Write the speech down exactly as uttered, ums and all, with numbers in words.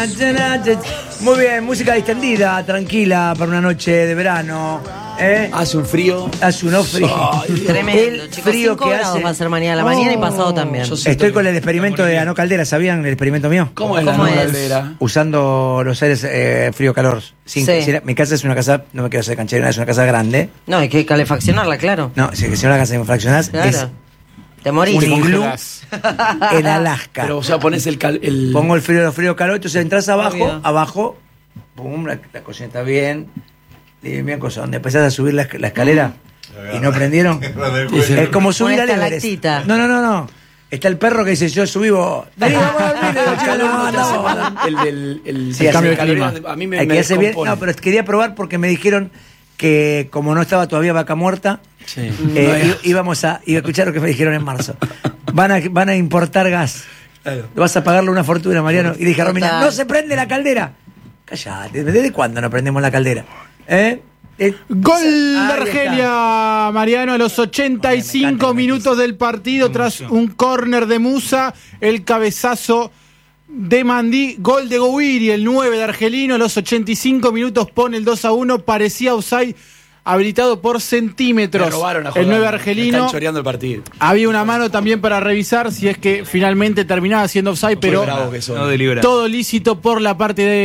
Muy bien, música distendida, tranquila para una noche de verano. ¿eh? Hace un frío. Hace un frío. Oh, Tremendo, El chicos. frío cinco que grados hace. va a ser mañana a la mañana y pasado también. Yo sé Estoy que- con el experimento de la no caldera, ¿sabían el experimento mío? ¿Cómo es la ¿Cómo no es? caldera? Usando los aires eh, frío-calor. Sin- Sí. si la- mi casa es una casa, no me quiero hacer cancherina, es una casa grande. No, hay que calefaccionarla, claro. No, si, si no la casa de fraccionás, Claro. es Te morís. un iglú congelás. en Alaska. Pero, o sea, pones el... cal- el... Pongo el frío, el frío, calor, entonces entras abajo, Obvio. abajo, pum, la, la cocina está bien, bien, bien cosa. Donde empezás a subir la, la escalera y no prendieron, es como subir Una al Everest. estalactita. No, no, no, no. Está el perro que dice, yo subí vos. Vení, vamos a dormir, El chicos, calor no, no te hace no. mal. El del... El, Sí, el hace cambio de clima. calor, a mí me, Hay me que hacer bien. descompone. No, pero quería probar porque me dijeron que como no estaba todavía Vaca Muerta, Sí. eh, í- íbamos a, iba a escuchar lo que me dijeron en marzo. Van a, van a importar gas. Claro. Vas a pagarle una fortuna, Mariano. Y dije a Romina, Total. no se prende la caldera. Callate, ¿desde cuándo no prendemos la caldera? ¿Eh? Eh, Gol de ahí Argelia, Mariano, a los ochenta y Ay, me encanta cinco que me minutos del partido, tras un córner de Musa, el cabezazo de Mandí, gol de Gouiri, el nueve de Argelino, a los ochenta y cinco minutos pone el dos a uno, parecía offside, habilitado por centímetros. Me robaron a el jugar. nueve Me argelino. están choreando el partido. Había una mano también para revisar si es que finalmente terminaba siendo offside, pero Qué bravos que son. No delibera. todo lícito por la parte de